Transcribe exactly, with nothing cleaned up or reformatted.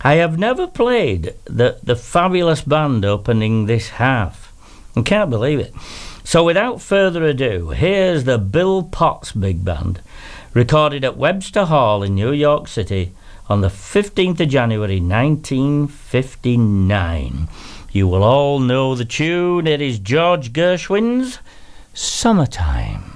I have never played the, the fabulous band opening this half. I can't believe it. So without further ado, here's the Bill Potts Big Band, recorded at Webster Hall in New York City on the fifteenth of January nineteen fifty-nine. You will all know the tune. It is George Gershwin's Summertime.